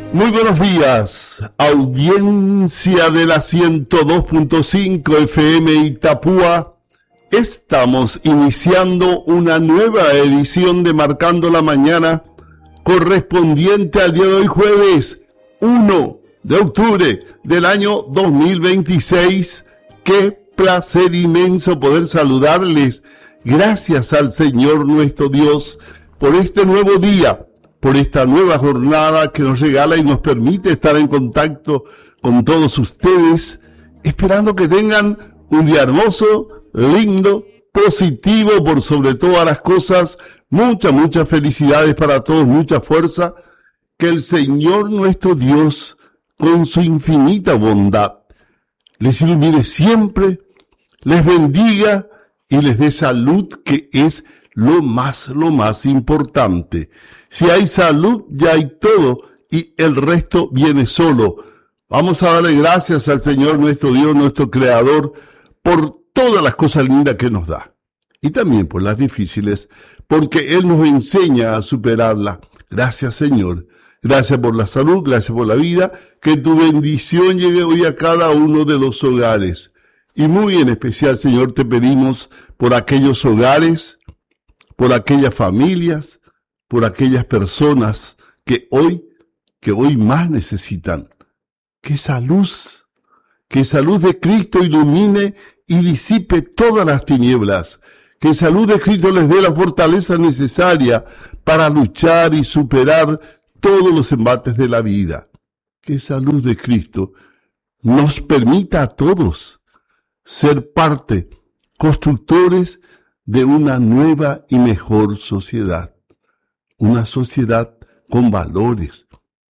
Muy buenos días, audiencia de la 102.5 FM Itapúa. Estamos iniciando una nueva edición de Marcando la Mañana, correspondiente al día de hoy, jueves 1 de octubre del año 2026. Qué placer inmenso poder saludarles. Gracias al Señor nuestro Dios por este nuevo día, por esta nueva jornada que nos regala y nos permite estar en contacto con todos ustedes, esperando que tengan un día hermoso, lindo, positivo por sobre todas las cosas. Muchas felicidades para todos, mucha fuerza. Que el Señor nuestro Dios, con su infinita bondad, les ilumine siempre, les bendiga y les dé salud, que es lo más importante. Si hay salud, ya hay todo, y el resto viene solo. Vamos a darle gracias al Señor nuestro Dios, nuestro Creador, por todas las cosas lindas que nos da. Y también por las difíciles, porque Él nos enseña a superarlas. Gracias, Señor. Gracias por la salud, gracias por la vida. Que tu bendición llegue hoy a cada uno de los hogares. Y muy en especial, Señor, te pedimos por aquellos hogares, por aquellas familias, por aquellas personas que hoy más necesitan. Que esa luz de Cristo ilumine y disipe todas las tinieblas. Que esa luz de Cristo les dé la fortaleza necesaria para luchar y superar todos los embates de la vida. Que esa luz de Cristo nos permita a todos ser parte, constructores de una nueva y mejor sociedad. Una sociedad con valores,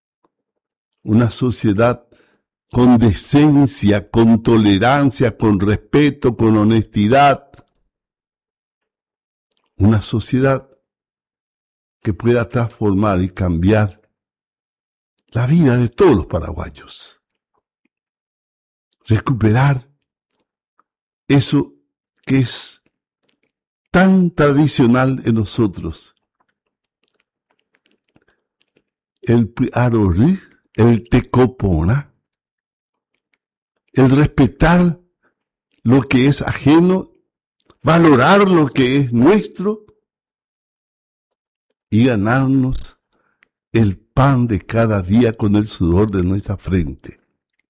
una sociedad con decencia, con tolerancia, con respeto, con honestidad. Una sociedad que pueda transformar y cambiar la vida de todos los paraguayos. Recuperar eso que es tan tradicional en nosotros. El piarorí, el tecopona, el respetar lo que es ajeno, valorar lo que es nuestro y ganarnos el pan de cada día con el sudor de nuestra frente.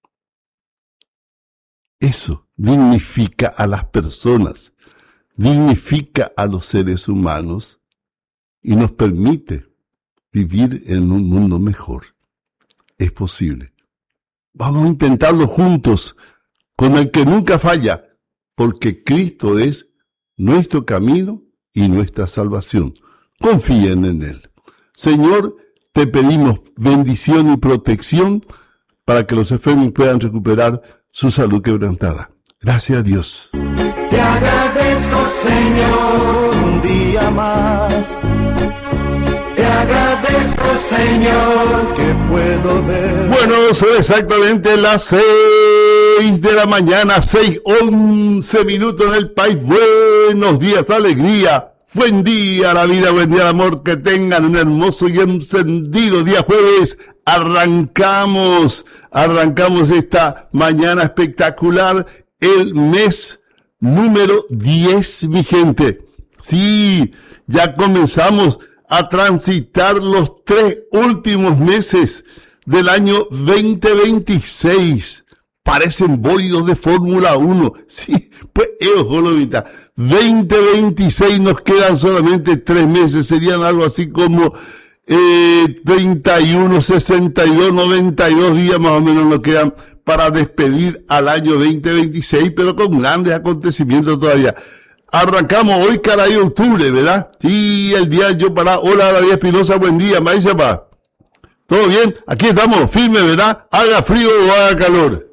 Eso dignifica a las personas, dignifica a los seres humanos y nos permite vivir en un mundo mejor. Es posible. Vamos a intentarlo juntos, con el que nunca falla, porque Cristo es nuestro camino y nuestra salvación. Confíen en Él. Señor, te pedimos bendición y protección para que los enfermos puedan recuperar su salud quebrantada. Gracias a Dios. Te agradezco, Señor, un día más. Te agradezco, Señor, que puedo ver. Bueno, son exactamente las 6 de la mañana, 6:11 minutos en el país. Buenos días, alegría. Buen día la vida, buen día el amor. Que tengan un hermoso y encendido día jueves. Arrancamos esta mañana espectacular, el mes número 10, mi gente. Sí, ya comenzamos a transitar los 3 últimos meses del año 2026. Parecen bólidos de Fórmula 1. Sí, pues, jolomita. 2026 nos quedan solamente 3 meses. Serían algo así como 31, 62, 92 días más o menos nos quedan para despedir al año 2026, pero con grandes acontecimientos todavía. Arrancamos hoy, caray, octubre, ¿verdad? Sí, el día yo para. Hola, David Espinosa, buen día, maíz, pa. ¿Todo bien? Aquí estamos, firme, ¿verdad? Haga frío o haga calor.